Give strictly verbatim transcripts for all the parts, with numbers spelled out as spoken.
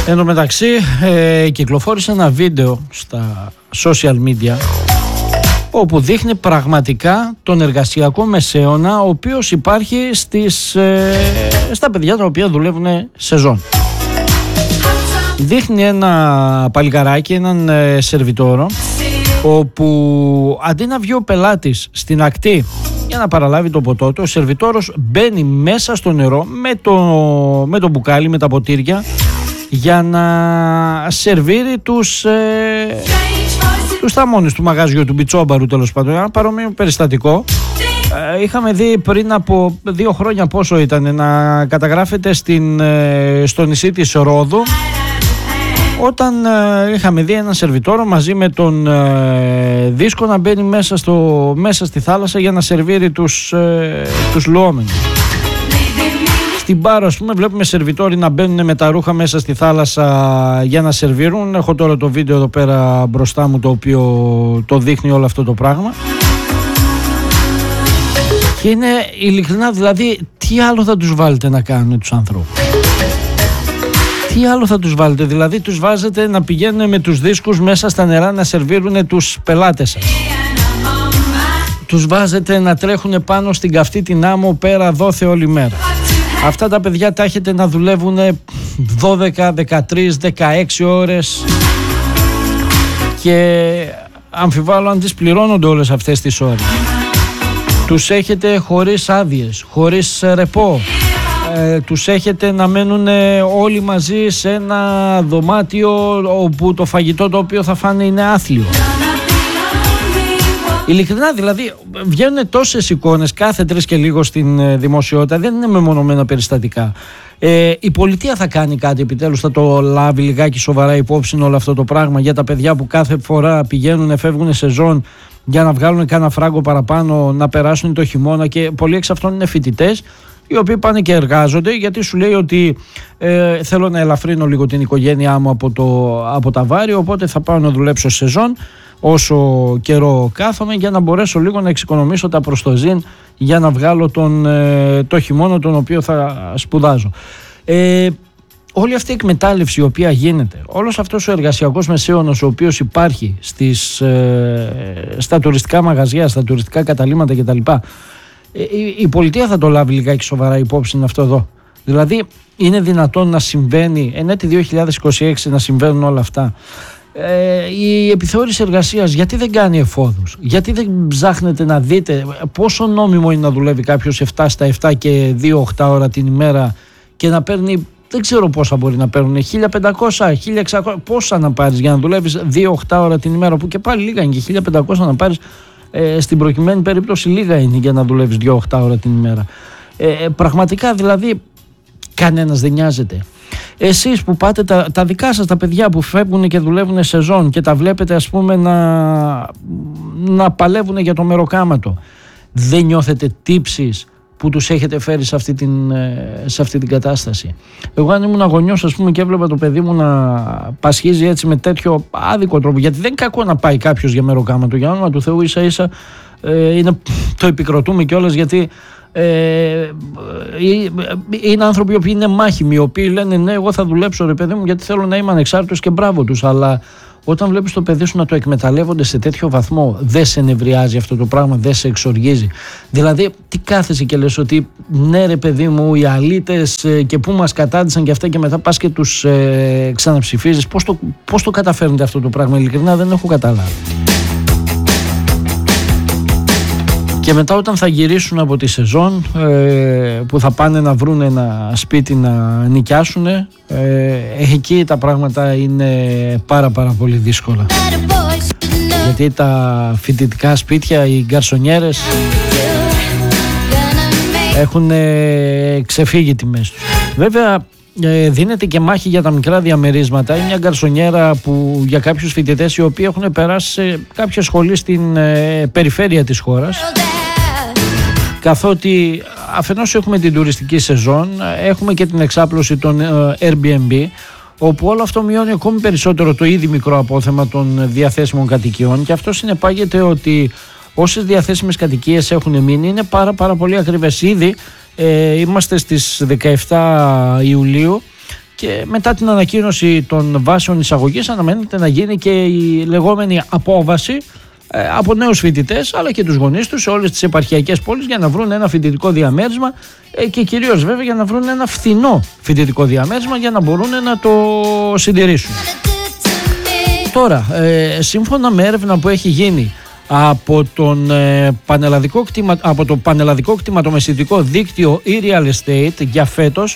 Εν τω μεταξύ ε, κυκλοφόρησε ένα βίντεο στα social media όπου δείχνει πραγματικά τον εργασιακό μεσαίωνα ο οποίος υπάρχει στις, ε, στα παιδιά τα οποία δουλεύουν σεζόν. Δείχνει ένα παλικαράκι, έναν ε, σερβιτόρο, όπου αντί να βγει ο πελάτης στην ακτή για να παραλάβει το ποτό του, ο σερβιτόρος μπαίνει μέσα στο νερό με το, με το μπουκάλι, με τα ποτήρια, για να σερβίρει τους, ε, τους θαμώνες του μαγαζιού, του μπιτσόμπαρου, τέλος πάντων. Ένα παρόμοιο περιστατικό ε, είχαμε δει πριν από δύο χρόνια, πόσο ήταν, να καταγράφεται στην, ε, στο νησί της Ρόδου, όταν ε, είχαμε δει έναν σερβιτόρο μαζί με τον ε, δίσκο να μπαίνει μέσα, στο, μέσα στη θάλασσα για να σερβίρει τους, ε, τους λουόμενους. Στην Πάρο, ας πούμε, βλέπουμε σερβιτόροι να μπαίνουν με τα ρούχα μέσα στη θάλασσα για να σερβίρουν. Έχω τώρα το βίντεο εδώ πέρα μπροστά μου, το οποίο το δείχνει όλο αυτό το πράγμα. Και είναι ειλικρινά, δηλαδή, τι άλλο θα τους βάλετε να κάνουν τους ανθρώπους? Τι άλλο θα τους βάλετε? Δηλαδή τους βάζετε να πηγαίνουν με τους δίσκους μέσα στα νερά να σερβίρουν τους πελάτες σας. Τους βάζετε να τρέχουν πάνω στην καυτή την άμμο πέρα δόθε όλη μέρα. Αυτά τα παιδιά τα έχετε να δουλεύουν δώδεκα, δεκατρείς, δεκαέξι ώρες και αμφιβάλλω αν τις πληρώνονται όλες αυτές τις ώρες. Τους έχετε χωρίς άδειες, χωρίς ρεπό. Ε, τους έχετε να μένουν όλοι μαζί σε ένα δωμάτιο όπου το φαγητό το οποίο θα φάνε είναι άθλιο. Ειλικρινά, δηλαδή, βγαίνουν τόσες εικόνες κάθε τρεις και λίγο στην δημοσιότητα, δεν είναι μεμονωμένα περιστατικά. Ε, η πολιτεία θα κάνει κάτι επιτέλους, θα το λάβει λιγάκι σοβαρά υπόψη όλο αυτό το πράγμα για τα παιδιά που κάθε φορά πηγαίνουν, φεύγουν σεζόν για να βγάλουν κάνα φράγκο παραπάνω, να περάσουν το χειμώνα, και πολλοί εξ αυτών είναι φοιτητές οι οποίοι πάνε και εργάζονται γιατί σου λέει ότι ε, θέλω να ελαφρύνω λίγο την οικογένειά μου από, το, από τα βάρη, οπότε θα πάω να δουλέψω σεζόν όσο καιρό κάθομαι για να μπορέσω λίγο να εξοικονομήσω τα προστοζήν για να βγάλω τον, ε, το χειμώνα τον οποίο θα σπουδάζω. Ε, όλη αυτή η εκμετάλλευση η οποία γίνεται, όλος αυτός ο εργασιακός μεσαίωνος ο οποίος υπάρχει στις, ε, στα τουριστικά μαγαζιά, στα τουριστικά καταλύματα κτλ. Η, η πολιτεία θα το λάβει λιγάκι σοβαρά υπόψη αυτό εδώ. Δηλαδή είναι δυνατόν να συμβαίνει εν έτη δύο χιλιάδες είκοσι έξι να συμβαίνουν όλα αυτά? Ε, η επιθεώρηση εργασίας γιατί δεν κάνει εφόδους? Γιατί δεν ψάχνετε να δείτε πόσο νόμιμο είναι να δουλεύει κάποιος επτά στα επτά και δύο οκτώ ώρα την ημέρα και να παίρνει, δεν ξέρω πόσα μπορεί να παίρνουν, χίλια πεντακόσια, χίλια εξακόσια, πόσα να πάρεις για να δουλεύεις δύο οκτώ ώρα την ημέρα, που και πάλι λίγα είναι, και χίλια πεντακόσια να πάρεις ε, στην προκειμένη περίπτωση λίγα είναι για να δουλεύεις δύο οκτώ ώρα την ημέρα. Ε, πραγματικά δηλαδή κανένας δεν νοιάζεται. Εσείς που πάτε, τα, τα δικά σας τα παιδιά που φεύγουν και δουλεύουν σεζόν και τα βλέπετε ας πούμε να, να παλεύουν για το μεροκάματο, δεν νιώθετε τύψεις που τους έχετε φέρει σε αυτή την, σε αυτή την κατάσταση? Εγώ αν ήμουν γονιός ας πούμε και έβλεπα το παιδί μου να πασχίζει έτσι με τέτοιο άδικο τρόπο, γιατί δεν είναι κακό να πάει κάποιος για μεροκάματο, για όνομα του Θεού, ίσα ίσα ε, είναι, το επικροτούμε κιόλας, γιατί Ε, είναι άνθρωποι οι οποίοι είναι μάχημοι, οι οποίοι λένε ναι, εγώ θα δουλέψω ρε παιδί μου γιατί θέλω να είμαι ανεξάρτητος, και μπράβο τους, αλλά όταν βλέπεις το παιδί σου να το εκμεταλλεύονται σε τέτοιο βαθμό, δεν σε νευριάζει αυτό το πράγμα? Δεν σε εξοργίζει? Δηλαδή τι κάθεσαι και λες ότι ναι ρε παιδί μου, οι αλήτες ε, και που μας κατάντησαν και αυτά, και μετά πας και τους ε, ξαναψηφίζεις? Πώς το, πώς το καταφέρνετε αυτό το πράγμα? Ειλικρινά δεν έχω καταλάβει. Και μετά όταν θα γυρίσουν από τη σεζόν ε, που θα πάνε να βρουν ένα σπίτι να νοικιάσουν, ε, εκεί τα πράγματα είναι πάρα πάρα πολύ δύσκολα, γιατί τα φοιτητικά σπίτια, οι γκαρσονιέρες έχουν ε, ξεφύγει τιμές τους. Βέβαια ε, δίνεται και μάχη για τα μικρά διαμερίσματα. Είναι μια γκαρσονιέρα που για κάποιους φοιτητές οι οποίοι έχουν περάσει σε κάποια σχολή στην ε, περιφέρεια της χώρας, καθότι αφενός έχουμε την τουριστική σεζόν, έχουμε και την εξάπλωση των Airbnb, όπου όλο αυτό μειώνει ακόμη περισσότερο το ήδη μικρό απόθεμα των διαθέσιμων κατοικιών, και αυτό συνεπάγεται ότι όσες διαθέσιμες κατοικίες έχουν μείνει είναι πάρα πάρα πολύ ακριβές. Ήδη ε, είμαστε στις δεκαεπτά Ιουλίου Και μετά την ανακοίνωση των βάσεων εισαγωγής αναμένεται να γίνει και η λεγόμενη απόβαση ε, από νέους φοιτητές αλλά και τους γονείς τους σε όλες τις επαρχιακές πόλεις για να βρουν ένα φοιτητικό διαμέρισμα ε, και κυρίως βέβαια για να βρουν ένα φθηνό φοιτητικό διαμέρισμα για να μπορούν να το συντηρήσουν. Τώρα, ε, σύμφωνα με έρευνα που έχει γίνει από, τον, ε, πανελλαδικό κτημα, από το πανελλαδικό κτηματομεσητικό δίκτυο e-real estate για φέτος,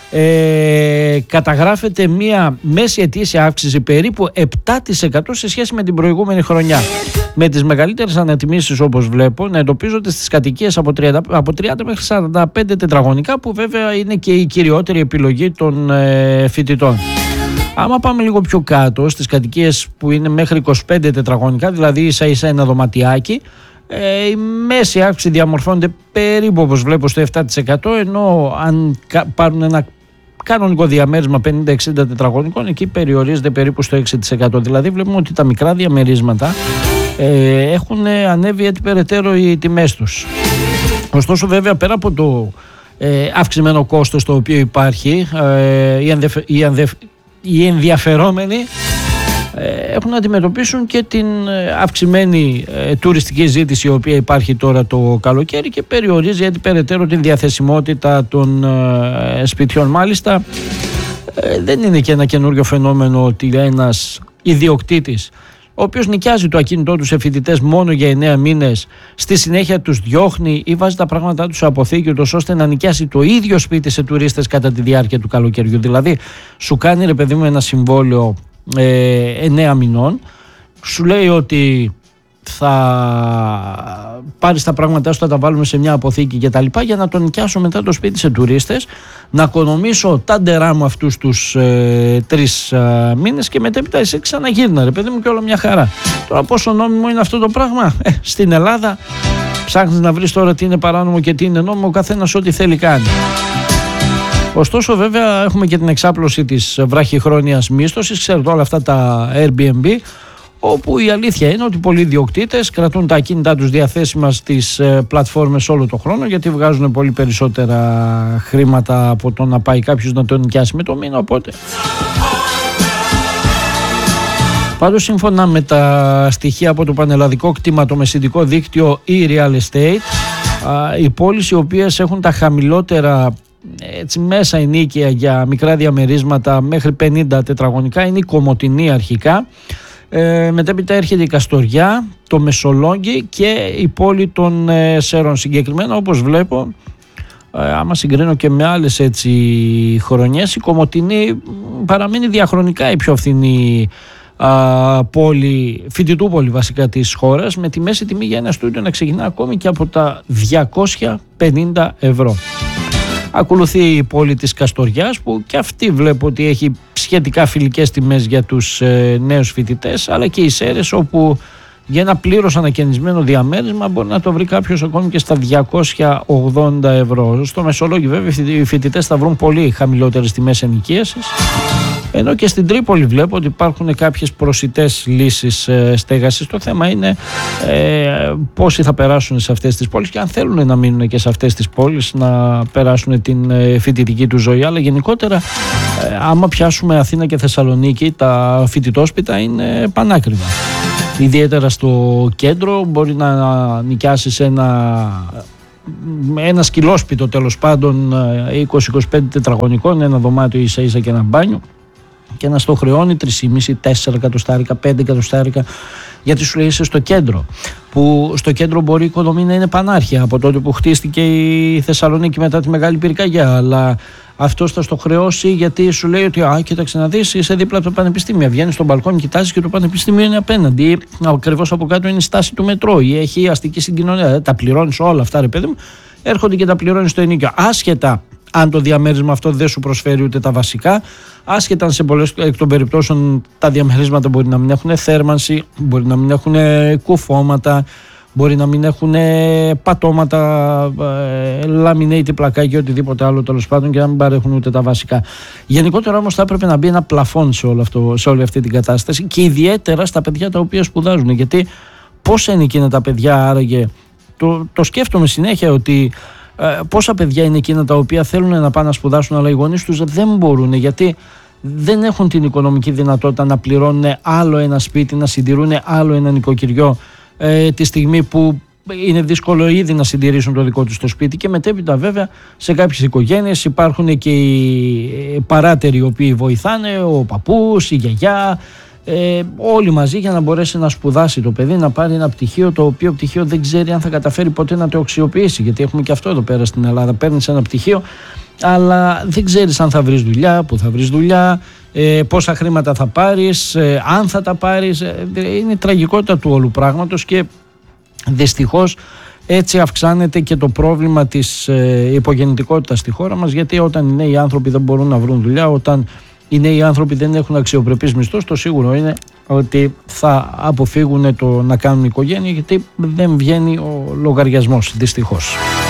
Ε, καταγράφεται μία μέση ετήσια αύξηση περίπου επτά τοις εκατό σε σχέση με την προηγούμενη χρονιά, με τις μεγαλύτερες ανατιμήσεις όπως βλέπω να εντοπίζονται στις κατοικίες από τριάντα, από τριάντα μέχρι σαράντα πέντε τετραγωνικά, που βέβαια είναι και η κυριότερη επιλογή των ε, φοιτητών. Άμα πάμε λίγο πιο κάτω στις κατοικίες που είναι μέχρι είκοσι πέντε τετραγωνικά, δηλαδή ίσα ίσα ένα δωματιάκι, Ε, η μέση αύξηση διαμορφώνεται περίπου όπως βλέπω στο επτά τοις εκατό, ενώ αν πάρουν ένα κανονικό διαμέρισμα πενήντα εξήντα τετραγωνικών, εκεί περιορίζεται περίπου στο έξι τοις εκατό. Δηλαδή βλέπουμε ότι τα μικρά διαμερίσματα ε, έχουν ανέβει έτσι περαιτέρω οι τιμές τους. Ωστόσο βέβαια πέρα από το ε, αυξημένο κόστος το οποίο υπάρχει, ε, οι, ενδιαφε, οι, ενδιαφ, οι ενδιαφερόμενοι έχουν να αντιμετωπίσουν και την αυξημένη ε, τουριστική ζήτηση η οποία υπάρχει τώρα το καλοκαίρι και περιορίζει έτσι περαιτέρω την διαθεσιμότητα των ε, σπιτιών. Μάλιστα ε, δεν είναι και ένα καινούριο φαινόμενο ότι ένας ιδιοκτήτης ο οποίος νοικιάζει το ακίνητό του σε φοιτητές μόνο για εννέα μήνες, στη συνέχεια τους διώχνει ή βάζει τα πράγματά του σε αποθήκη ούτως ώστε να νοικιάσει το ίδιο σπίτι σε τουρίστες κατά τη διάρκεια του καλοκαιριού. Δηλαδή σου κάνει ρε παιδί μου ένα συμβόλαιο Ε, εννέα μηνών, σου λέει ότι θα πάρεις τα πράγματά σου, θα τα βάλουμε σε μια αποθήκη και τα λοιπά, για να τον νοικιάσω μετά το σπίτι σε τουρίστες, να οικονομήσω τα ντερά μου αυτούς τους ε, τρεις ε, μήνες και μετέπειτα εσύ ξαναγύρνα ρε παιδί μου και όλα μια χαρά. Τώρα πόσο νόμιμο είναι αυτό το πράγμα? Ε, στην Ελλάδα ψάχνεις να βρεις τώρα τι είναι παράνομο και τι είναι νόμιμο, ο καθένας ό,τι θέλει κάνει. Ωστόσο βέβαια έχουμε και την εξάπλωση της βραχυχρόνιας μίσθωσης, ξέρετε όλα αυτά τα Airbnb, όπου η αλήθεια είναι ότι πολλοί ιδιοκτήτες κρατούν τα ακίνητά τους διαθέσιμα στις ε, πλατφόρμες όλο το χρόνο, γιατί βγάζουν πολύ περισσότερα χρήματα από το να πάει κάποιος να το νοικιάσει με το μήνα, οπότε... Πάντως σύμφωνα με τα στοιχεία από το πανελλαδικό κτηματομεσητικό δίκτυο e-real estate, α, οι πόλεις οι οποίες έχουν τα χαμηλότερα έτσι μέσα ενίκαια για μικρά διαμερίσματα μέχρι πενήντα τετραγωνικά είναι η Κομοτηνή αρχικά, ε, μετέπειτα έρχεται η Καστοριά, το Μεσολόγγι και η πόλη των ε, Σέρων. Συγκεκριμένα όπως βλέπω, ε, άμα συγκρίνω και με άλλες έτσι χρονιές, η Κομοτηνή παραμένει διαχρονικά η πιο φθηνή α, πόλη, φοιτητούπολη βασικά της χώρας, με τη μέση τιμή για ένα στούντιο να ξεκινά ακόμη και από τα διακόσια πενήντα ευρώ. Ακολουθεί η πόλη της Καστοριάς, που και αυτή βλέπω ότι έχει σχετικά φιλικές τιμές για τους ε, νέους φοιτητές, αλλά και οι Σέρρες, όπου για ένα πλήρως ανακαινισμένο διαμέρισμα μπορεί να το βρει κάποιος ακόμη και στα διακόσια ογδόντα ευρώ. Στο Μεσολόγγι βέβαια οι φοιτητές θα βρουν πολύ χαμηλότερες τιμές ενοικίασης, ενώ και στην Τρίπολη βλέπω ότι υπάρχουν κάποιες προσιτές λύσεις ε, στέγασης. Το θέμα είναι ε, πόσοι θα περάσουν σε αυτές τις πόλεις και αν θέλουν να μείνουν και σε αυτές τις πόλεις να περάσουν την ε, φοιτητική του ζωή. Αλλά γενικότερα ε, άμα πιάσουμε Αθήνα και Θεσσαλονίκη, τα φοιτητόσπιτα είναι πανάκριβα. Ιδιαίτερα στο κέντρο μπορεί να νοικιάσεις ένα, ένα σκυλόσπιτο τέλος πάντων είκοσι με είκοσι πέντε τετραγωνικών, ένα δωμάτιο ίσα ίσα και ένα μπάνιο, και να στο χρεώνει τρία κόμμα πέντε τέσσερα εκατοστάρικα, πέντε εκατοστάρικα, γιατί σου λέει είσαι στο κέντρο. Που στο κέντρο μπορεί η οικονομία να είναι πανάρχια από τότε που χτίστηκε η Θεσσαλονίκη μετά τη Μεγάλη Πυρκαγιά, αλλά αυτός θα στο χρεώσει γιατί σου λέει ότι α, κοίταξε να δεις, είσαι δίπλα από το πανεπιστήμιο. Βγαίνεις στο μπαλκόνι, κοιτάζεις και το πανεπιστήμιο είναι απέναντι. Ακριβώς από κάτω είναι η στάση του μετρό ή έχει αστική συγκοινωνία. Τα πληρώνεις όλα αυτά, ρε παιδί μου. Έρχονται και τα πληρώνεις στο ενοίκιο. Άσχετα αν το διαμέρισμα αυτό δεν σου προσφέρει ούτε τα βασικά, άσχετα αν σε πολλές εκ των περιπτώσεων τα διαμερίσματα μπορεί να μην έχουν θέρμανση, μπορεί να μην έχουν κουφώματα, μπορεί να μην έχουν πατώματα, ε, λαμινέιτι πλακάκι, οτιδήποτε άλλο τέλος πάντων, και να μην παρέχουν ούτε τα βασικά. Γενικότερα όμως θα έπρεπε να μπει ένα πλαφόν σε, όλο αυτό, σε όλη αυτή την κατάσταση, και ιδιαίτερα στα παιδιά τα οποία σπουδάζουν. Γιατί πώς είναι εκείνα τα παιδιά άραγε, το, το σκέφτομαι συνέχεια ότι Ε, πόσα παιδιά είναι εκείνα τα οποία θέλουν να πάνε να σπουδάσουν, αλλά οι γονείς τους δεν μπορούν, γιατί δεν έχουν την οικονομική δυνατότητα να πληρώνουν άλλο ένα σπίτι, να συντηρούν άλλο ένα νοικοκυριό ε, τη στιγμή που είναι δύσκολο ήδη να συντηρήσουν το δικό τους το σπίτι. Και μετέπειτα βέβαια σε κάποιες οικογένειες υπάρχουν και οι παράτεροι οι οποίοι βοηθάνε, ο παππούς, η γιαγιά, ε, όλοι μαζί για να μπορέσει να σπουδάσει το παιδί, να πάρει ένα πτυχίο, το οποίο πτυχίο δεν ξέρει αν θα καταφέρει ποτέ να το αξιοποιήσει, γιατί έχουμε και αυτό εδώ πέρα στην Ελλάδα. Παίρνεις ένα πτυχίο αλλά δεν ξέρεις αν θα βρεις δουλειά, που θα βρεις δουλειά, ε, πόσα χρήματα θα πάρεις, ε, αν θα τα πάρεις. Ε, είναι η τραγικότητα του όλου πράγματος και δυστυχώς έτσι αυξάνεται και το πρόβλημα της ε, υπογεννητικότητας στη χώρα μας, γιατί όταν οι νέοι άνθρωποι δεν μπορούν να βρουν δουλειά, όταν οι νέοι άνθρωποι δεν έχουν αξιοπρεπείς μισθούς, το σίγουρο είναι ότι θα αποφύγουν το να κάνουν οικογένεια, γιατί δεν βγαίνει ο λογαριασμός, δυστυχώς.